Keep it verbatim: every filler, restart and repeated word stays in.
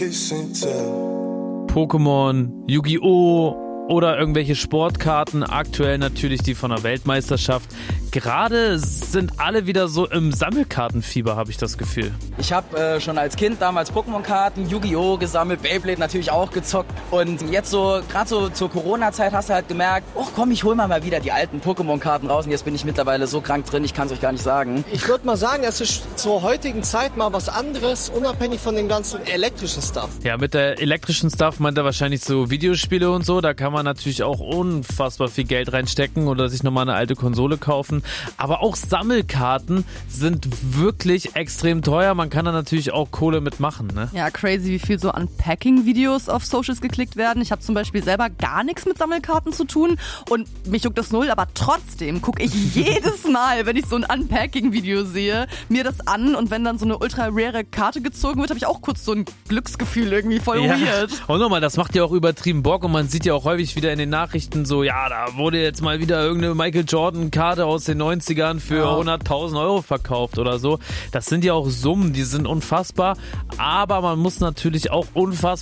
Pokémon, Yu-Gi-Oh! Oder irgendwelche Sportkarten, aktuell natürlich die von der Weltmeisterschaft. Gerade sind alle wieder so im Sammelkartenfieber, habe ich das Gefühl. Ich habe äh, schon als Kind damals Pokémon-Karten, Yu-Gi-Oh! Gesammelt, Beyblade natürlich auch gezockt. Und jetzt so, gerade so zur Corona-Zeit hast du halt gemerkt, oh komm, ich hol mal mal wieder die alten Pokémon-Karten raus. Und jetzt bin ich mittlerweile so krank drin, ich kann es euch gar nicht sagen. Ich würde mal sagen, es ist zur heutigen Zeit mal was anderes, unabhängig von dem ganzen elektrischen Stuff. Ja, mit der elektrischen Stuff meint er wahrscheinlich so Videospiele und so. Da kann man natürlich auch unfassbar viel Geld reinstecken oder sich nochmal eine alte Konsole kaufen. Aber auch Sammelkarten sind wirklich extrem teuer. Man kann da natürlich auch Kohle mitmachen, ne? Ja, crazy, wie viel so Unpacking-Videos auf Socials geklickt werden. Ich habe zum Beispiel selber gar nichts mit Sammelkarten zu tun und mich juckt das null, aber trotzdem gucke ich jedes Mal, wenn ich so ein Unpacking-Video sehe, mir das an und wenn dann so eine ultra-rare Karte gezogen wird, habe ich auch kurz so ein Glücksgefühl irgendwie voll ja. weird. Und nochmal, das macht ja auch übertrieben Bock und man sieht ja auch häufig wieder in den Nachrichten so, ja, da wurde jetzt mal wieder irgendeine Michael Jordan-Karte aus den neunzigern für ja. hunderttausend Euro verkauft oder so. Das sind ja auch Summen, die sind unfassbar, aber man muss natürlich auch unfassbar